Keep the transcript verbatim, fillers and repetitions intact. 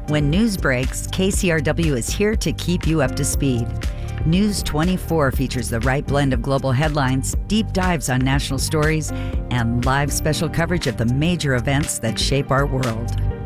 When news breaks, K C R W is here to keep you up to speed. News twenty-four features the right blend of global headlines, deep dives on national stories, and live special coverage of the major events that shape our world.